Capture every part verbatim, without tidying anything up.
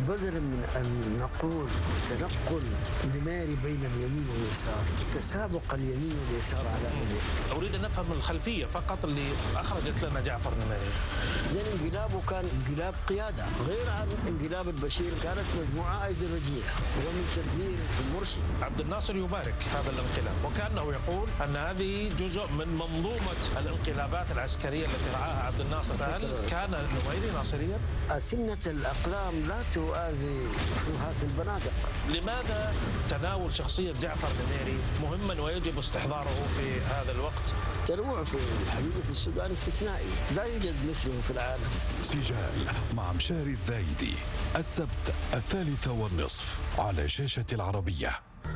بدلا من أن نقول تنقل نميري بين اليمين واليسار، تسابق اليمين واليسار على نميري. أريد أن نفهم الخلفية فقط اللي أخرجت لنا جعفر نميري. لأن انقلابه كان انقلاب قيادة، غير عن انقلاب البشير كانت مجموعة أيديولوجية ومن تدبير المرشد. عبد الناصر يبارك هذا الانقلاب، وكأنه يقول أن هذه جزء من منظومة الانقلابات العسكرية التي رعاها عبد الناصر. هل كان النميري ناصريا؟ أسنة الأقلام لا توازي فلوهات البنادق. لماذا تناول شخصية جعفر نميري مهما ويجب استحضاره في هذا الوقت؟ التنوع في الحقيقة في السودان استثنائي، لا يوجد مثله في العالم. سجال مع مشاري الذايدي، السبت الثالثة والنصف على شاشة العربية.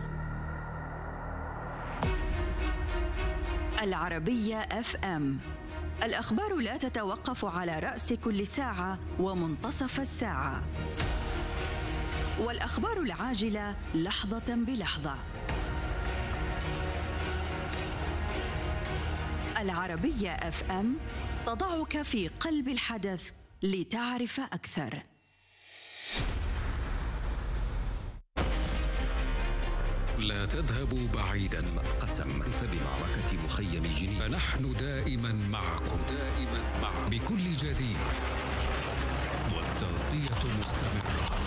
العربية اف ام، الأخبار لا تتوقف على رأس كل ساعة ومنتصف الساعة، والأخبار العاجلة لحظة بلحظة. العربية اف ام تضعك في قلب الحدث لتعرف أكثر. لا تذهبوا بعيدا، قسم فبمعركة مخيم جنين، فنحن دائما معكم، دائما معكم بكل جديد، والتغطية مستمرة.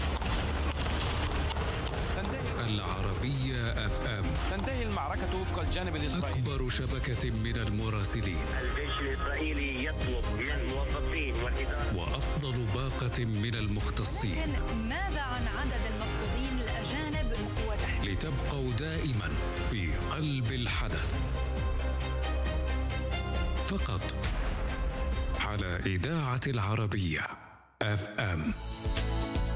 العربية اف ام. تنتهي المعركة وفق الجانب الإسرائيلي. أكبر شبكة من المراسلين. الجيش الإسرائيلي يطلب من الموظفين والإدارة وأفضل باقة من المختصين. ماذا عن عدد المفقودين الأجانب وتحديد؟ لتبقوا دائما في قلب الحدث، فقط على إذاعة العربية اف ام.